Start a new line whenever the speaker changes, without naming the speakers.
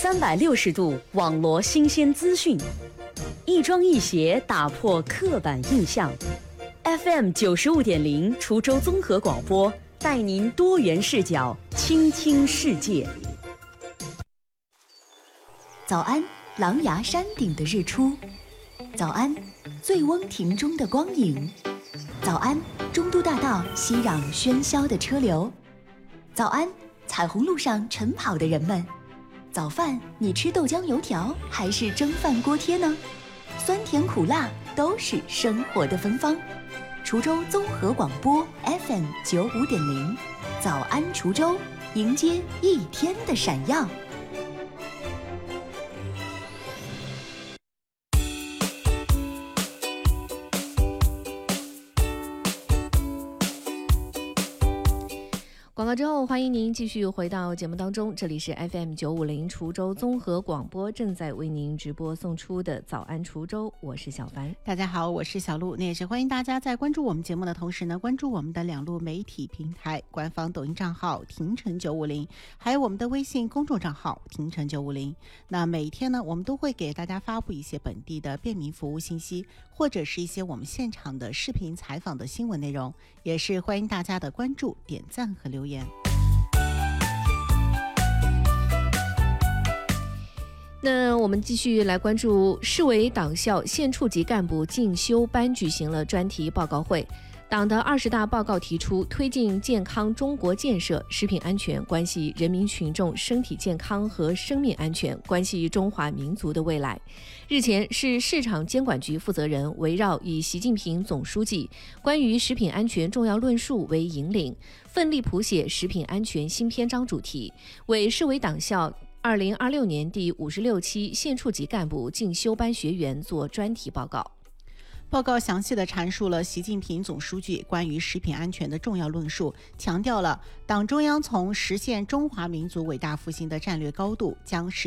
360度网罗新鲜资讯，一庄一谐打破刻板印象。FM 95.0滁州综合广播带您多元视角倾听世界。
早安，狼牙山顶的日出；早安，醉翁亭中的光影；早安，中都大道熙攘喧嚣的车流；早安，彩虹路上晨跑的人们。早饭你吃豆浆油条还是蒸饭锅贴呢？酸甜苦辣都是生活的芬芳。滁州综合广播 FM 95.0，早安滁州，迎接一天的闪耀。
广告之后，欢迎您继续回到节目当中，这里是 FM 950滁州综合广播正在为您直播送出的早安滁州，我是小凡。
大家好，我是小鹿。那也是欢迎大家在关注我们节目的同时呢，关注我们的两路媒体平台，官方抖音账号廷城950，还有我们的微信公众账号廷城950。那每一天呢，我们都会给大家发布一些本地的便民服务信息，或者是一些我们现场的视频采访的新闻内容，也是欢迎大家的关注、点赞和留言。
那我们继续来关注市委党校县处级干部进修班举行了专题报告会。党的20大报告提出，推进健康中国建设，食品安全关系人民群众身体健康和生命安全，关系中华民族的未来。日前，市市场监管局负责人围绕以习近平总书记关于食品安全重要论述为引领，奋力谱写食品安全新篇章主题，为市委党校2026年第56期县处级干部进修班学员做专题报告。
报告详细地阐述了习近平总书记关于食品安全的重要论述，强调了党中央从实现中华民族伟大复兴的战略高度，将